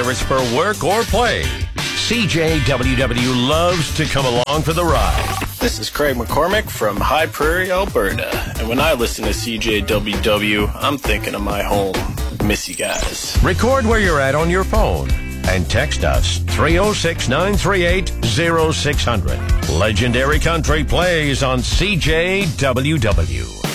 whether it's for work or play. CJWW loves to come along for the ride. This is Craig McCormick from High Prairie, Alberta. And when I listen to CJWW, I'm thinking of my home. Miss you guys. Record where you're at on your phone and text us 306-938-0600. Legendary Country plays on CJWW.